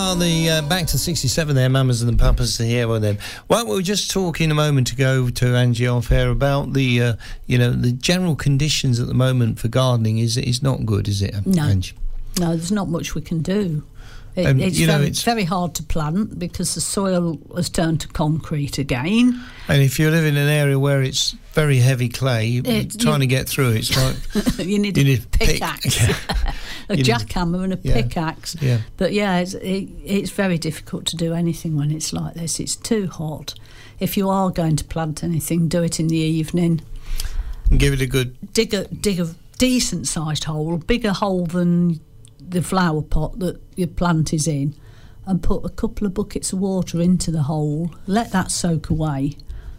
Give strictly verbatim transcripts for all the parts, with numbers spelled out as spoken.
are the uh, back to sixty-seven there, Mamas and the Papas here with them. Well, we were just talking a moment ago to Angie off air about the, uh, you know, the general conditions at the moment for gardening is is not good, is it, no. Angie? No, there's not much we can do. It, Um, it's, you know, very, it's- very hard to plant because the soil has turned to concrete again. And if you live in an area where it's very heavy clay, It- trying you- to get through it's like you need you a need a pick. pickaxe, Yeah. a You need- jackhammer and a yeah. pickaxe. Yeah. But yeah, it's, it, it's very difficult to do anything when it's like this. It's too hot. If you are going to plant anything, do it in the evening. and give it a good. Dig a dig a decent sized hole, bigger hole than the flower pot that your plant is in, and put a couple of buckets of water into the hole. Let that soak away.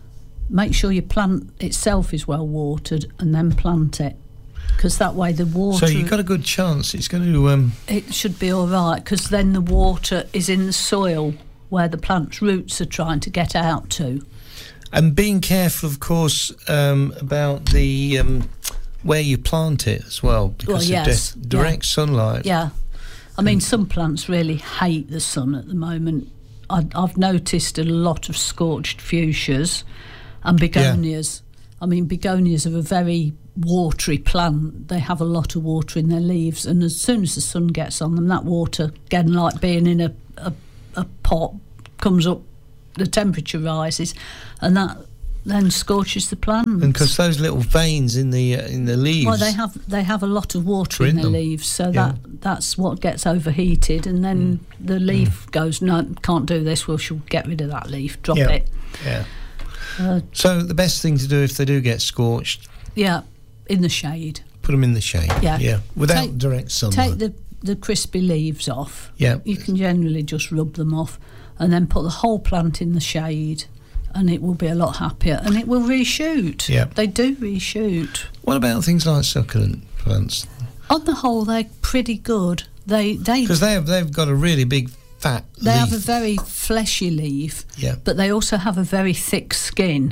Make sure your plant itself is well watered, and then plant it, because that way the water. So you've got a good chance it's going to. Um, It should be all right, because then the water is in the soil where the plant's roots are trying to get out to. And being careful, of course, um, about the um, where you plant it as well, because Well, of yes, di- direct yeah. sunlight. Yeah. I mean, some plants really hate the sun at the moment. I, I've noticed a lot of scorched fuchsias and begonias. I mean, begonias are a very watery plant. They have a lot of water in their leaves, and as soon as the sun gets on them, that water, again, like being in a, a, a pot, comes up, the temperature rises, and that then scorches the plant. And because those little veins in the uh, in the leaves. Well, they have they have a lot of water in, in their them. leaves, so Yeah. that that's what gets overheated, and then Mm. the leaf goes, no, can't do this. Well, she'll get rid of that leaf, drop Yeah. it. Yeah. Uh, So the best thing to do if they do get scorched, yeah, in the shade. put them in the shade. Yeah. Yeah. Without Take- direct sunlight. Take the the crispy leaves off. Yeah. You can generally just rub them off, and then put the whole plant in the shade, and it will be a lot happier, and it will reshoot. Yeah. They do reshoot. What about things like succulent plants? On the whole, they're pretty good. They they Because they have, they've got a really big fat They leaf. have a very fleshy leaf, Yeah. but they also have a very thick skin.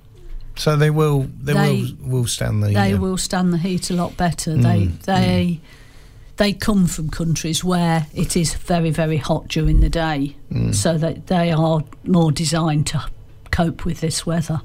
So they will they, They- will will stand the. They uh, will stand the heat a lot better. They Mm, they they come from countries where it is very very hot during the day, Mm. so that they are more designed to cope with this weather.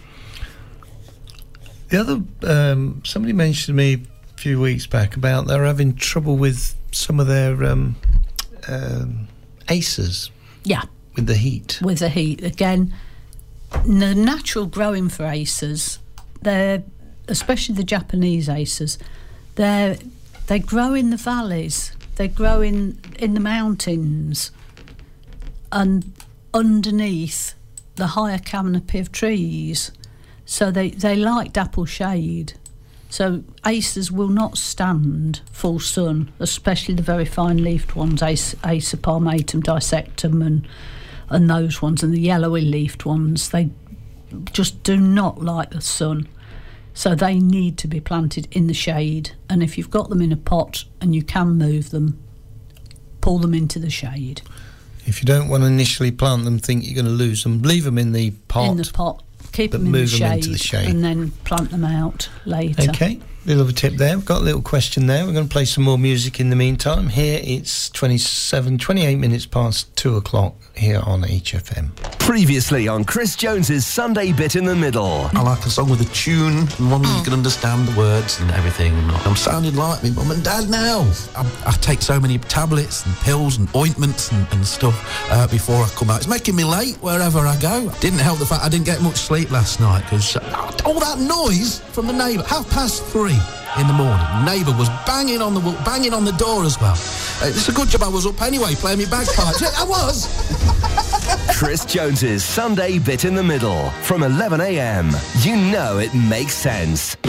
The other um, somebody mentioned to me a few weeks back about they're having trouble with some of their um, um, acers Yeah, with the heat. with the heat again. The natural growing for acers, they're especially the Japanese acers, they they grow in the valleys, they grow in in the mountains, and underneath the higher canopy of trees, so they they like dapple shade. So acers will not stand full sun, especially the very fine leafed ones, Acer, Acer palmatum, dissectum, and and those ones, and the yellowy leafed ones. They just do not like the sun, so they need to be planted in the shade. And if you've got them in a pot and you can move them, pull them into the shade. If you don't want to initially plant them, think you're going to lose them, leave them in the pot. In the pot, keep but them in the move them shade, into the shade. and then plant them out later. Okay, little of a tip there. We've got a little question there. We're going to play some more music in the meantime. Here it's twenty-seven, twenty-eight minutes past two o'clock here on H F M. Previously on Chris Jones's Sunday Bit in the Middle. I like a song with a tune, one where you can understand the words and everything. I'm sounding like me mum and dad now. I, I take so many tablets and pills and ointments and, and stuff uh, before I come out. It's making me late wherever I go. Didn't help the fact I didn't get much sleep last night because uh, all that noise from the neighbour, half past three in the morning, neighbour was banging on the banging on the door as well. Uh, it's a good job I was up anyway, playing me bagpipes. Yeah, I was. Chris Jones's Sunday Bit in the Middle from eleven a m. You know it makes sense.